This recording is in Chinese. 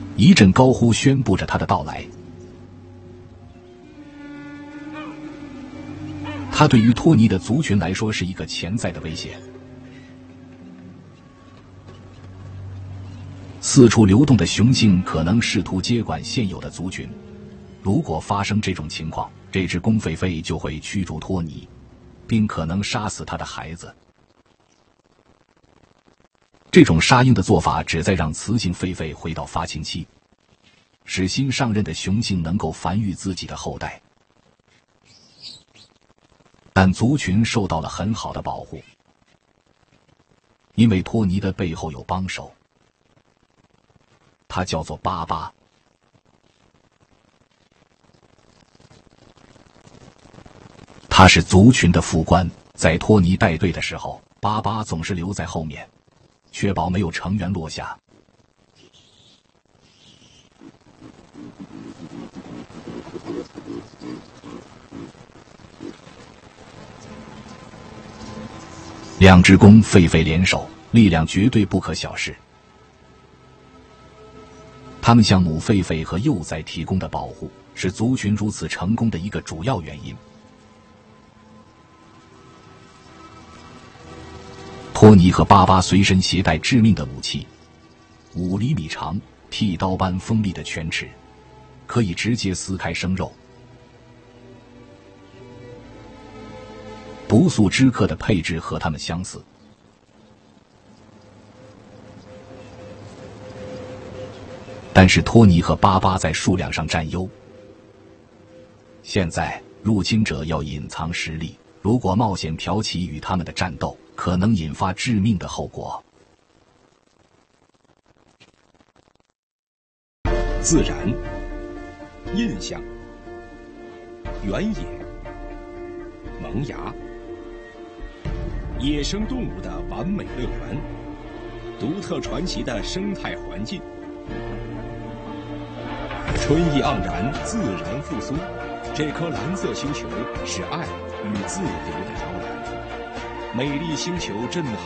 一阵高呼宣布着他的到来。他对于托尼的族群来说是一个潜在的威胁。四处流动的雄性可能试图接管现有的族群，如果发生这种情况，这只公狒狒就会驱逐托尼，并可能杀死他的孩子。这种杀婴的做法旨在让雌性狒狒回到发情期，使新上任的雄性能够繁育自己的后代。但族群受到了很好的保护，因为托尼的背后有帮手，他叫做巴巴。他是族群的副官，在托尼带队的时候，巴巴总是留在后面，确保没有成员落下。两只公狒狒联手，力量绝对不可小视。他们向母狒狒和幼崽提供的保护，是族群如此成功的一个主要原因。托尼和巴巴随身携带致命的武器，5厘米长、剃刀般锋利的犬齿，可以直接撕开生肉。不速之客的配置和他们相似，但是托尼和巴巴在数量上占优。现在入侵者要隐藏实力，如果冒险挑起与他们的战斗，可能引发致命的后果。 自然、印象、原野、萌芽，野生动物的完美乐园，独特传奇的生态环境，春意盎然，自然复苏。这颗蓝色星球是爱与自由的摇篮，美丽星球震撼